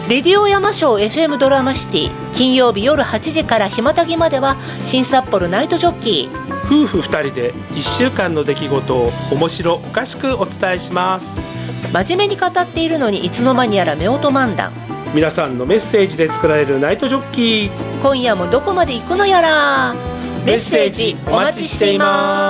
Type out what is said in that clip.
レディオ山椒 FM ドラマシティ、金曜日夜8時からひまたぎまでは新札幌ナイトジョッキー。 夫婦2人で1週間の出来事を面白おかしくお伝えします。 真面目に語っているのにいつの間にやら夫婦漫談。 皆さんのメッセージで作られるナイトジョッキー、 今夜もどこまで行くのやら。メッセージお待ちしています。